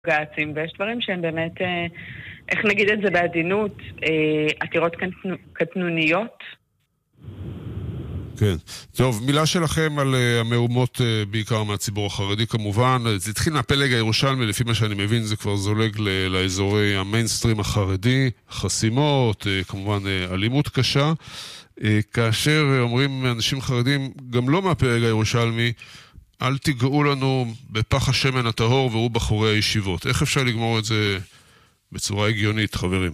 געצים, ויש דברים שהם באמת, איך נגיד את זה בעדינות, עתירות קטנוניות. כן. טוב, מילה שלכם על המהומות בעיקר מהציבור החרדי כמובן. זה התחיל מהפלג הירושלמי, לפי מה שאני מבין זה כבר זולג לאזורי המיינסטרים החרדי, חסימות, כמובן אלימות קשה. כאשר אומרים אנשים חרדים, גם לא מהפלג הירושלמי, אל תיגעו לנו בפח השמן הטהור והוא בחורי הישיבות. איך אפשר לגמור את זה בצורה הגיונית, חברים?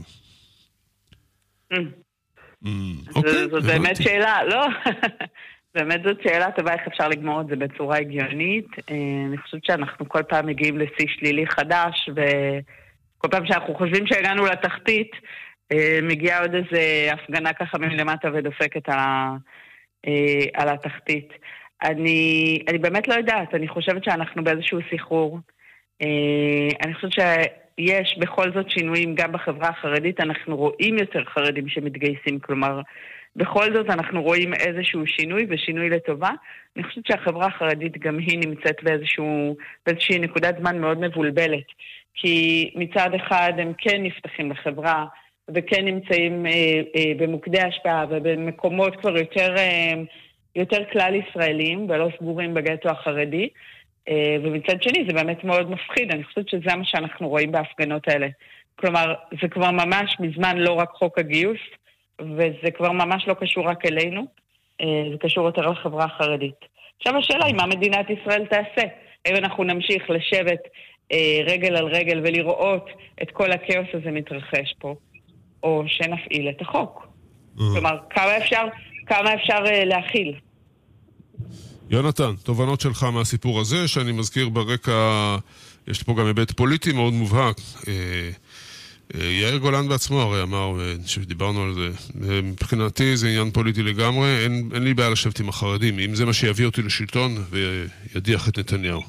זאת באמת שאלה, לא? באמת זאת שאלה טובה, איך אפשר לגמור את זה בצורה הגיונית. אני חושבת שאנחנו כל פעם מגיעים לשיא שלילי חדש, וכל פעם שאנחנו חושבים שהגענו לתחתית, מגיעה עוד איזה הפגנה ככה מלמטה ודופקת על התחתית. אני באמת לא יודעת, אני חושבת שאנחנו באיזשהו סחרור. אני חושבת שיש בכל זאת שינויים גם בחברה החרדית, אנחנו רואים יותר חרדים שמתגייסים, כלומר, בכל זאת אנחנו רואים איזשהו שינוי ושינוי לטובה. אני חושבת שהחברה החרדית גם היא נמצאת באיזושהי נקודת זמן מאוד מבולבלת, כי מצד אחד הם כן נפתחים לחברה, וכן נמצאים במוקדי השפעה ובמקומות כבר יותר כלל ישראלים ולא סגורים בגטו החרדי, ומצד שני זה באמת מאוד מפחיד. אני חושבת שזה מה שאנחנו רואים בהפגנות האלה. כלומר, זה כבר ממש מזמן לא רק חוק הגיוס, וזה כבר ממש לא קשור רק אלינו, זה קשור יותר לחברה החרדית. עכשיו השאלה היא מה מדינת ישראל תעשה. האם אנחנו נמשיך לשבת רגל על רגל ולראות את כל הכאוס הזה מתרחש פה, או שנפעיל את החוק. כלומר, כמה אפשר להכיל. יונתן, תובנות שלך מהסיפור הזה, שאני מזכיר ברקע, יש פה גם היבט פוליטי מאוד מובהק. יאיר גולן בעצמו הרי אמר, שדיברנו על זה, מבחינתי זה עניין פוליטי לגמרי, אין לי בעיה לשבת עם החרדים, אם זה מה שיביא אותי לשלטון וידיח את נתניהו.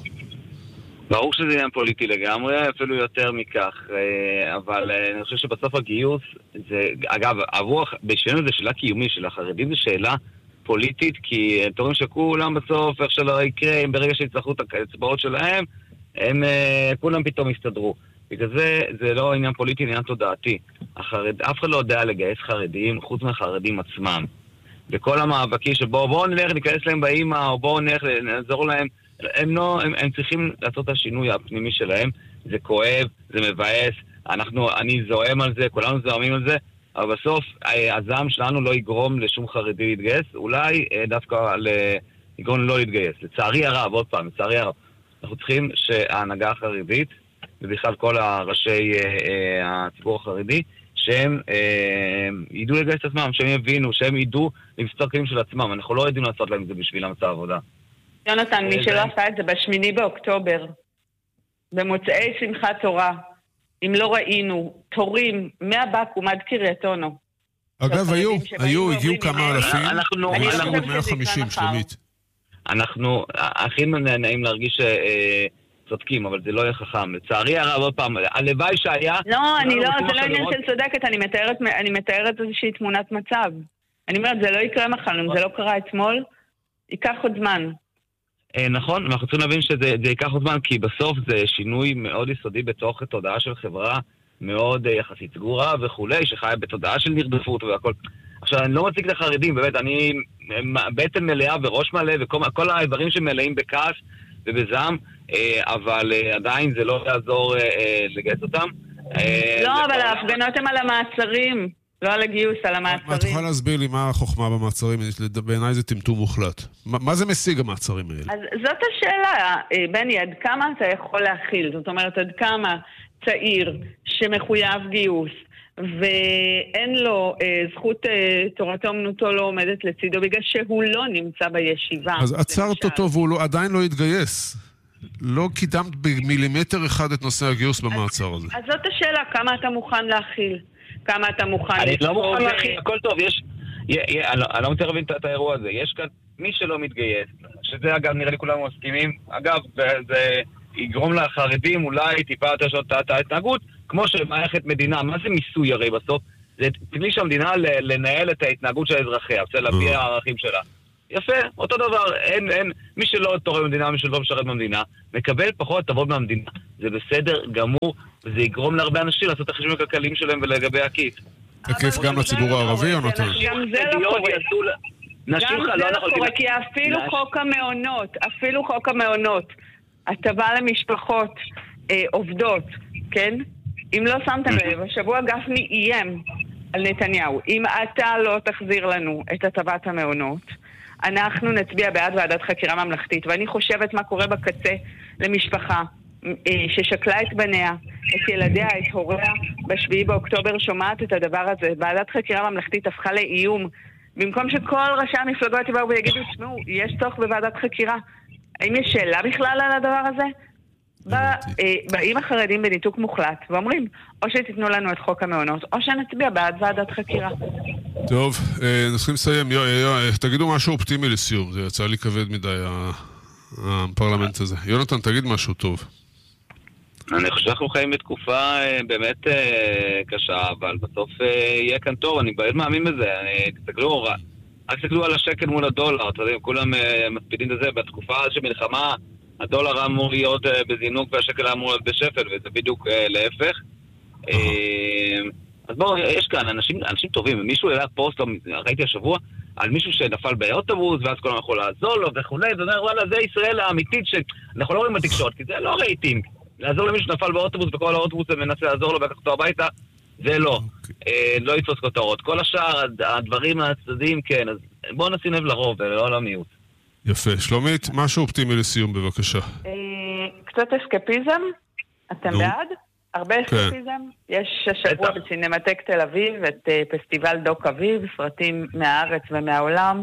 ברור שזה עניין פוליטי לגמרי, אפילו יותר מכך, אבל אני חושב שבסוף הגיוס, אגב, בשבילנו זה שאלה קיומית של החרדים, זה שאלה פוליטית, כי הם תורים שכולם בסוף, איך שלא יקרה, ברגע שיצטרכו את האצבעות שלהם, הם כולם פתאום יסתדרו. בגלל זה לא עניין פוליטי, עניין תודעתי. אף אחד לא יודע לגייס חרדים, חוץ מהחרדים עצמם. וכל המאבקים שבואו נלך, ניכנס להם באמא, או בואו נלך, נעזור להם, הם צריכים לעשות את השינוי הפנימי שלהם. זה כואב, זה מבאס, אני זועם על זה, כולנו זועמים על זה, אבל בסוף הזעם שלנו לא יגרום לשום חרדי להתגייס, אולי דווקא יגרום לא להתגייס. לצערי הרב, עוד פעם, לצערי הרב, אנחנו צריכים שההנהגה החרדית, ובכלל כל הראשי הציבור החרדי, שהם ידעו לגייס את עצמם, שהם יבינו, שהם ידעו למספר כלים של עצמם. אנחנו לא יודעים לעשות להם את זה בשביל המצא העבודה. יונתן, מי שלא עשה את זה ב8 באוקטובר, במוצאי שמחת תורה, אם לא ראינו תורים מהבקו"ם עד קריית אונו. אגב, הגיעו כמה אלפים, אנחנו 150, שלומית. אנחנו הכי נעים להרגיש צודקים, אבל זה לא יהיה חכם. לצערי הרב, עוד פעם, הלוואי שהיה... לא, זה לא עניין של צודקת, אני מתארת איזושהי תמונת מצב. אני אומרת, זה לא יקרה מחר, אם זה לא קרה אתמול, ייקח עוד זמן. נכון, אנחנו צריכים להבין שזה ייקח עוד זמן, כי בסוף זה שינוי מאוד יסודי בתוך תודעה של חברה מאוד יחסית סגורה וכולי, שחיה בתודעה של נרדפות והכל. עכשיו, אני לא מציג את החרדים, באמת, אני בעצם מלאה וראש מלא, וכל הדברים שמלאים בכעס ובזעם, אבל עדיין זה לא יעזור לגייס אותם. לא, אבל ההפגנות הן על המעצרים, לא על הגיוס, על המעצרים. מה תוכל להסביר לי מה החוכמה במעצרים? בעיניי זה טמטום מוחלט. מה זה משיג המעצרים האלה? אז זאת השאלה, בני, עד כמה אתה יכול להכיל? זאת אומרת, עד כמה צעיר שמחויב גיוס, ואין לו זכות תורתו אומנותו לא עומדת לצידו, בגלל שהוא לא נמצא בישיבה. אז עצרת אותו והוא עדיין לא התגייס. לא קידמת במילימטר אחד את נושא הגיוס במעצר הזה. אז זאת השאלה, כמה אתה מוכן להכיל? כמה אתה מוכן... אני לא מוכן להכיל, הכל טוב, אני לא רוצה להבין את האירוע הזה. יש כאן מי שלא מתגייס, שזה אגב נראה לי כולנו מסכימים, אגב זה יגרום לחרדים אולי טיפה יותר את ההתנהגות, כמו שמערכת מדינה, מה זה מיסוי הרי בסוף? זה כלי שהמדינה לנהל את ההתנהגות של האזרחיה, רוצה להביא הערכים שלה. יפה, אותו דבר, אין, מי שלא תורם במדינה, מי שלא משרת במדינה, מקבל פחות הטבות מהמדינה. זה בסדר גמור, וזה יגרום להרבה אנשים לעשות את החשבונים הכלכליים שלהם ולגבי הכיס. תקף גם לציבור הערבי או נותן? גם זה לא קורה. גם זה לא קורה, כי אפילו חוק המעונות, הטבה למשפחות עובדות, כן? אם לא שמתם לב, השבוע גפני איים על נתניהו, אם אתה לא תחזיר לנו את הטבת המעונות, אנחנו נצביע בעד ועדת חקירה ממלכתית. ואני חושבת מה קורה בקצה למשפחה ששקלה את בניה, את ילדיה, את הוריה, ב7 באוקטובר שומעת את הדבר הזה. ועדת חקירה ממלכתית הפכה לאיום. במקום שכל ראשי המפלגות יבואו ויגידו, תשמעו, יש צורך בוועדת חקירה. האם יש שאלה בכלל על הדבר הזה? באים החרדים בניתוק מוחלט ואומרים, או שתיתנו לנו את חוק המעונות, או שנצביע בעד ועדת חקירה. טוב, נתחיל לסיים. תגידו משהו אופטימי לסיום, זה יצא לי כבד מדי הפרלמנט הזה. יונתן, תגיד משהו טוב. אני חושב שאנחנו חיים בתקופה באמת קשה, אבל בסוף יהיה כאן טוב, אני באמת מאמין בזה. רק תסתכלו על השקל מול הדולר, אתה יודע, כולם מספידים את זה, בתקופה של מלחמה הדולר אמור להיות בזינוק והשקל אמור להיות בשפל, וזה בדיוק להפך. אז בואו, יש כאן אנשים טובים, מישהו העלה פוסט, ראיתי השבוע, על מישהו שנפל באוטובוס, ואז כולם יכול לעזור לו וכו', ואומר, וואלה, זה ישראל האמיתית שאנחנו לא רואים בתקשורת, כי זה לא רייטינג. לעזור למישהו שנפל באוטובוס, וכל האוטובוס מנסה לעזור לו, ולקח אותו הביתה, זה לא. לא יצוץ כותרות. כל השאר, הדברים הצדדים, כן, אז בואו נשים לב לרוב, ולא למיעוט. יפה. שלומית, משהו אופטימי לסיום, בבקשה. קצת אסקפיזם? אתם בעד? הרבה אסקפיזם? יש השבוע בסינמטק תל אביב את פסטיבל דוק אביב, סרטים מהארץ ומהעולם.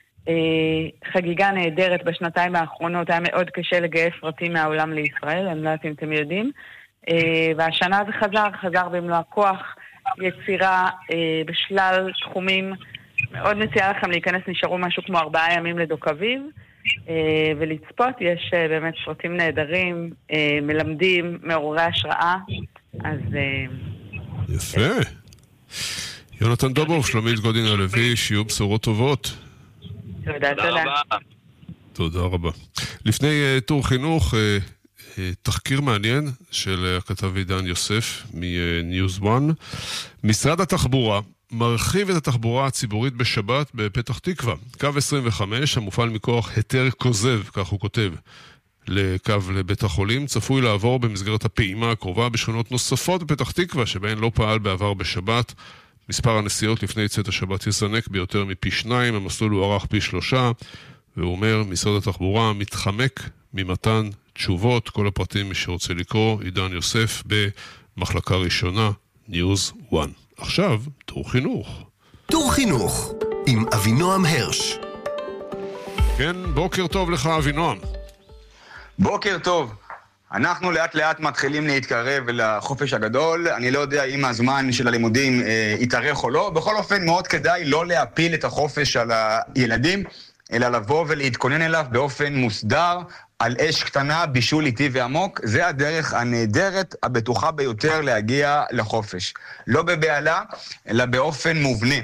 חגיגה נהדרת בשנתיים האחרונות, היה מאוד קשה לגייס סרטים מהעולם לישראל, אני לא יודעת אם אתם יודעים. והשנה זה חזר במלוא הכוח, יצירה בשלל תחומים. מאוד מציעה לכם להיכנס, נשארו משהו כמו 4 ימים לדוק אביב, ולצפות, יש באמת סרטים נהדרים, מלמדים, מעוררי השראה, אז... יפה. יונתן דובוב, שלומית גודין הלוי, שיהיו בשורות טובות. תודה. תודה רבה. לפני טור חינוך, תחקיר מעניין של הכתב עידן יוסף מניוז 1. משרד התחבורה מרחיב את התחבורה הציבורית בשבת בפתח תקווה. קו 25, המופעל מכוח היתר כוזב, כך הוא כותב, לקו לבית החולים, צפוי לעבור במסגרת הפעימה הקרובה בשכונות נוספות בפתח תקווה, שבהן לא פעל בעבר בשבת. מספר הנסיעות לפני צאת השבת יזנק ביותר מפי 2, המסלול הוא ערך פי 3, והוא אומר, משרד התחבורה מתחמק ממתן תשובות. כל הפרטים מי שרוצה לקרוא, עידן יוסף במחלקה ראשונה, ניוז 1. עכשיו, תור חינוך. תור חינוך, עם אבינועם הרש. כן, בוקר טוב לך אבינועם. בוקר טוב. אנחנו לאט לאט מתחילים להתקרב לחופש הגדול. אני לא יודע אם הזמן של הלימודים יתארך או לא. בכל אופן, מאוד כדאי לא להפיל את החופש על הילדים, אלא לבוא ולהתכונן אליו באופן מוסדר, על אש קטנה, בישול איטי ועמוק. זה הדרך הנהדרת, הבטוחה ביותר להגיע לחופש. לא בבעלה, אלא באופן מובנה.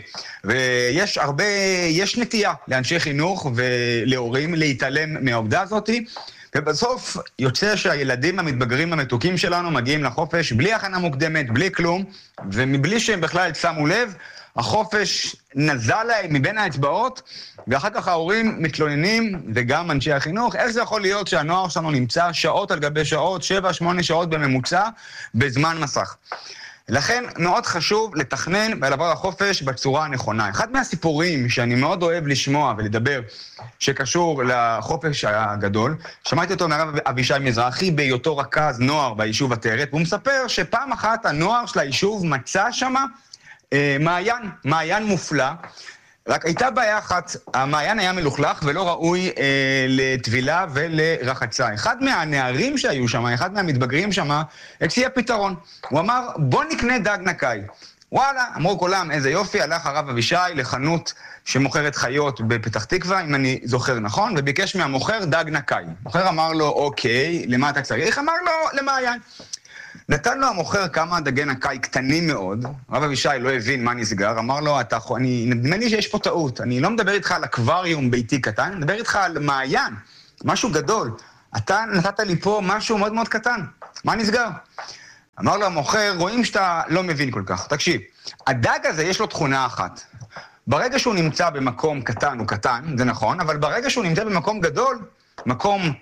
יש נטייה לאנשי חינוך ולהורים להתעלם מהעובדה הזאת, ובסוף יוצא שהילדים המתבגרים המתוקים שלנו מגיעים לחופש בלי הכנה מוקדמת, בלי כלום, ומבלי שהם בכלל שמו לב, החופש נזל להם מבין האצבעות, ואחר כך ההורים מתלוננים, וגם אנשי החינוך, איך זה יכול להיות שהנוער שלנו נמצא שעות על גבי שעות, 7-8 שעות בממוצע, בזמן מסך. לכן מאוד חשוב לתכנן ולעבור לחופש בצורה הנכונה. אחד מהסיפורים שאני מאוד אוהב לשמוע ולדבר, שקשור לחופש הגדול, שמעתי אותו מהרב אבישי מזרחי בהיותו רכז נוער ביישוב עטרת, והוא מספר שפעם אחת הנוער של היישוב מצא שמה מעיין מופלא, רק הייתה בעיה אחת, המעיין היה מלוכלך ולא ראוי לטבילה ולרחצה. אחד מהנערים שהיו שם, אחד מהמתבגרים שם, הציע פתרון. הוא אמר, בוא נקנה דג נקי. וואלה, אמרו כולם, איזה יופי, הלך הרב אבישי לחנות שמוכרת חיות בפתח תקווה, אם אני זוכר נכון, וביקש מהמוכר דג נקי. המוכר אמר לו, אוקיי, למה אתה צריך? אמר לו, למעיין. נתן לו המוכר כמה דגי נקי קטנים מאוד, רב אבישי לא הבין מה נסגר, אמר לו, נדמה לי שיש פה טעות, אני לא מדבר איתך על אקווריום ביתי קטן, אני מדבר איתך על מעיין, משהו גדול. אתה נתת לי פה משהו מאוד מאוד קטן, מה נסגר? אמר לו המוכר, רואים שאתה לא מבין כל כך. תקשיב, הדג הזה יש לו תכונה אחת. ברגע שהוא נמצא במקום קטן, הוא קטן, זה נכון, אבל ברגע שהוא נמצא במקום גדול, מקום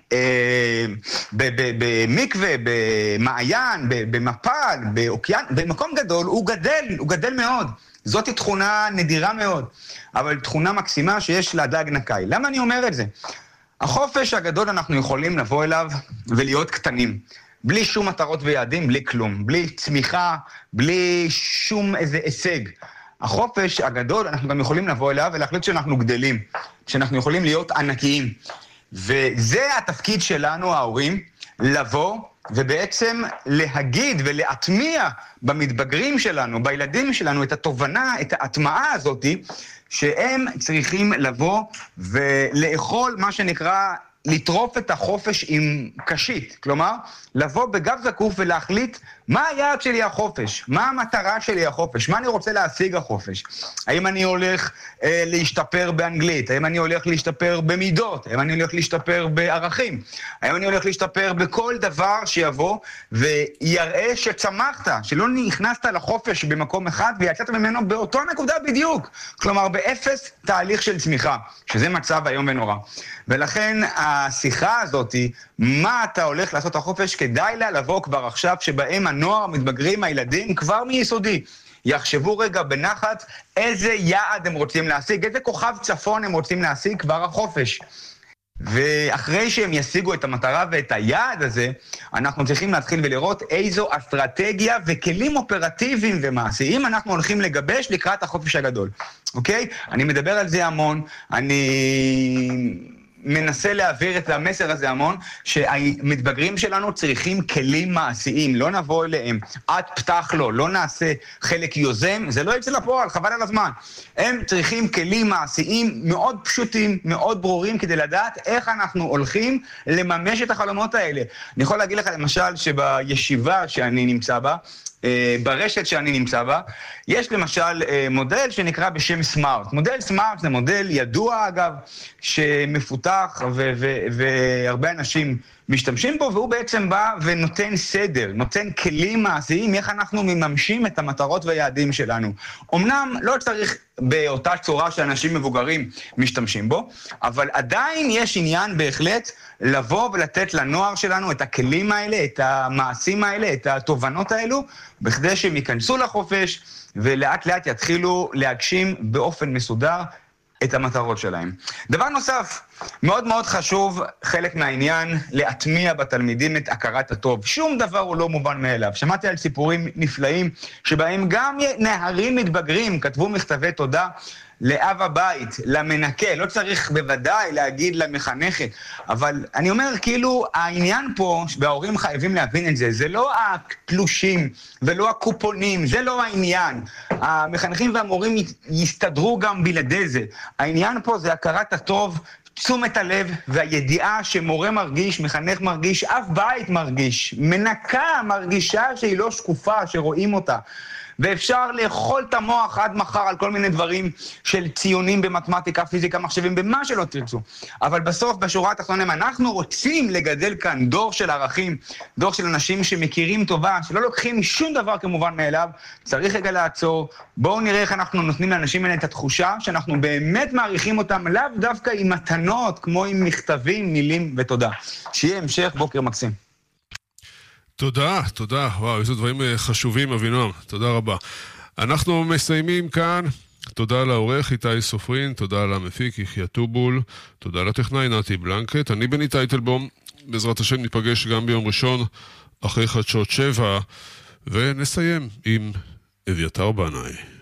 במקווה, במעיין, במפל, באוקיין, במקום גדול, הוא גדל מאוד. זאת תכונה נדירה מאוד, אבל תכונה מקסימה שיש לדג נקי. למה אני אומר את זה? החופש הגדול אנחנו יכולים לבוא אליו ולהיות קטנים. בלי שום מטרות ויעדים, בלי כלום. בלי צמיחה, בלי שום איזה הישג. החופש הגדול, אנחנו גם יכולים לבוא אליו ולהחליט שאנחנו גדלים. שאנחנו יכולים להיות ענקיים. וזה התפקיד שלנו, ההורים, לבוא ובעצם להגיד ולהטמיע במתבגרים שלנו, בילדים שלנו, את התובנה, את ההטמעה הזאת, שהם צריכים לבוא ולאכול מה שנקרא, לטרוף את החופש עם קשית. כלומר, לבוא בגב זקוף ולהחליט מה היעד שלי החופש, מה המטרה שלי החופש, מה אני רוצה להשיג החופש. האם אני הולך להשתפר באנגלית, האם אני הולך להשתפר במידות, האם אני הולך להשתפר בערכים, האם אני הולך להשתפר בכל דבר שיבוא ויראה שצמחת, שלא נכנסת לחופש במקום אחד ויצאת ממנו באותו נקודה בדיוק. כלומר, באפס תהליך של צמיחה, שזה מצב היום ונורא. ולכן השיחה הזאת, מה אתה הולך לעשות החופש, כדאי לה לבוא כבר עכשיו, שבהם הנוער, המתבגרים, הילדים, כבר מיסודי, יחשבו רגע בנחת איזה יעד הם רוצים להשיג, איזה כוכב צפון הם רוצים להשיג כבר החופש. ואחרי שהם ישיגו את המטרה ואת היעד הזה, אנחנו צריכים להתחיל ולראות איזו אסטרטגיה וכלים אופרטיביים ומעשיים אנחנו הולכים לגבש לקראת החופש הגדול. אוקיי? אני מדבר על זה המון, אני מנסה להעביר את המסר הזה המון, שהמתבגרים שלנו צריכים כלים מעשיים, לא נבוא אליהם, עד פתח לו, לא נעשה חלק יוזם, זה לא יצא לפועל, חבל על הזמן. הם צריכים כלים מעשיים מאוד פשוטים, מאוד ברורים, כדי לדעת איך אנחנו הולכים לממש את החלומות האלה. אני יכול להגיד לך למשל שבישיבה שאני נמצא בה, ברשת שאני נמצא בה, יש למשל מודל שנקרא בשם סמארט. מודל סמארט זה מודל ידוע אגב, שמפותח והרבה אנשים משתמשים בו, והוא בעצם בא ונותן סדר, נותן כלים מעשיים, איך אנחנו מממשים את המטרות והיעדים שלנו. אמנם לא צריך באותה צורה שאנשים מבוגרים משתמשים בו, אבל עדיין יש עניין בהחלט לבוא ולתת לנוער שלנו את הכלים האלה, את המעשים האלה, את התובנות האלו, בכדי שהם ייכנסו לחופש ולאט לאט יתחילו להגשים באופן מסודר את המטרות שלהם. דבר נוסף, מאוד מאוד חשוב, חלק מהעניין, להטמיע בתלמידים את הכרת הטוב. שום דבר הוא לא מובן מאליו. שמעתי על סיפורים נפלאים, שבהם גם נערים מתבגרים כתבו מכתבי תודה לאב הבית, למנקה, לא צריך בוודאי להגיד למחנכת, אבל אני אומר כאילו העניין פה, וההורים חייבים להבין את זה, זה לא התלושים ולא הקופונים, זה לא העניין. המחנכים והמורים יסתדרו גם בלעדי זה. העניין פה זה הכרת הטוב, תשומת הלב והידיעה שמורה מרגיש, מחנך מרגיש, אף בית מרגיש, מנקה מרגישה שהיא לא שקופה, שרואים אותה. ואפשר לאכול את המוח עד מחר על כל מיני דברים של ציונים במתמטיקה, פיזיקה, מחשבים, במה שלא תרצו. אבל בסוף, בשורה התחתונה, אנחנו רוצים לגדל כאן דור של ערכים, דור של אנשים שמכירים טובה, שלא לוקחים שום דבר כמובן מאליו, צריך רגע לעצור. בואו נראה איך אנחנו נותנים לאנשים האלה את התחושה, שאנחנו באמת מעריכים אותם, לאו דווקא עם מתנות, כמו עם מכתבים, מילים ותודה. שיהיה המשך, בוקר מקסים. תודה, תודה. וואו, איזה דברים חשובים, אבינועם. תודה רבה. אנחנו מסיימים כאן. תודה לעורך איתי סופרין, תודה למפיק יחיה טובול, תודה לטכנאי נתי בלנקט. אני בני טייטלבום, בעזרת השם ניפגש גם ביום ראשון אחרי חדשות 7, ונסיים עם אביתר בנאי.